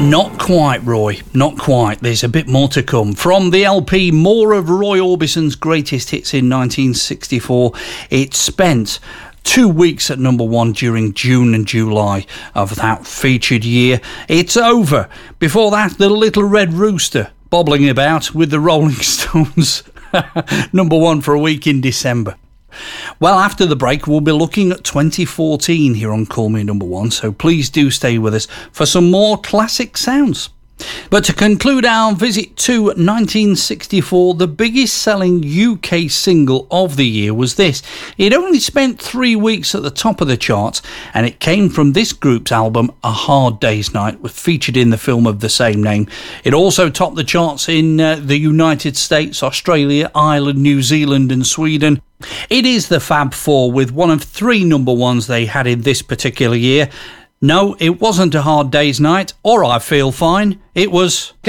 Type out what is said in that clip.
Not quite, Roy. Not quite. There's a bit more to come. From the LP More of Roy Orbison's Greatest Hits in 1964, it spent 2 weeks at number one during June and July of that featured year. It's over. Before that, the Little Red Rooster bobbling about with the Rolling Stones. Number one for a week in December. Well, after the break, we'll be looking at 2014 here on Call Me Number One, so please do stay with us for some more classic sounds. But to conclude our visit to 1964, the biggest selling UK single of the year was this. It only spent 3 weeks at the top of the charts, and it came from this group's album, A Hard Day's Night, was featured in the film of the same name. It also topped the charts in the United States, Australia, Ireland, New Zealand and Sweden. It is the Fab Four with one of 3 number ones they had in this particular year. No, it wasn't A Hard Day's Night or I Feel Fine. It was...